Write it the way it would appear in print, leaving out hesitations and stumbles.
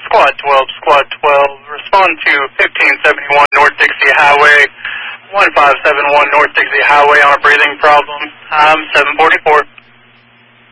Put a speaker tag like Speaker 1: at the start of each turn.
Speaker 1: Squad 12, Squad 12. Respond to 1571 North Dixie Highway, 1571 North Dixie Highway on a breathing problem. 744.